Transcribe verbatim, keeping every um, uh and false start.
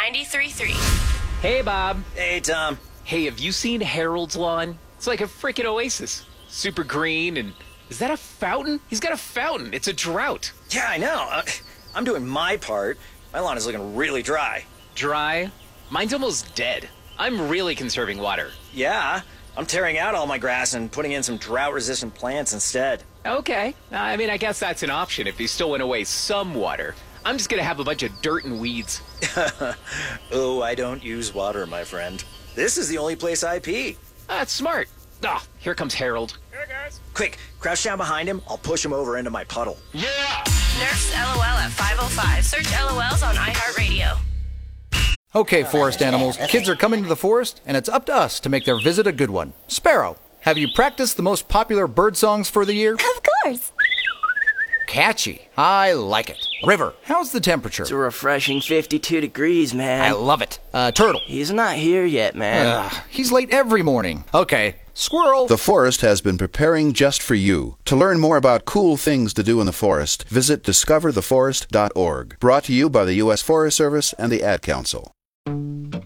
ninety-three point three. Hey, Bob. Hey, Tom. Hey, have you seen Harold's lawn? It's like a freaking oasis. Super green, and is that a fountain? He's got a fountain. It's a drought. Yeah, I know. Uh, I'm doing my part. My lawn is looking really dry. Dry? Mine's almost dead. I'm really conserving water. Yeah, I'm tearing out all my grass and putting in some drought-resistant plants instead. Okay. I mean, I guess that's an option if you still want to waste some water. I'm just going to have a bunch of dirt and weeds. Oh, I don't use water, my friend. This is the only place I pee. That's smart. Ah, oh, here comes Harold. Hey, guys. Quick, crouch down behind him. I'll push him over into my puddle. Yeah! Nerf's LOL at five oh five. Search L O Ls on iHeartRadio. Okay, forest animals, kids are coming to the forest, and it's up to us to make their visit a good one. Sparrow, have you practiced the most popular bird songs for the year? Of course. Catchy. I like it. River, how's the temperature? It's a refreshing fifty-two degrees, man. I love it. Uh, Turtle. He's not here yet, man. Ugh, he's late every morning. Okay. Squirrel. The forest has been preparing just for you. To learn more about cool things to do in the forest, visit discover the forest dot org. Brought to you by the U S Forest Service and the Ad Council.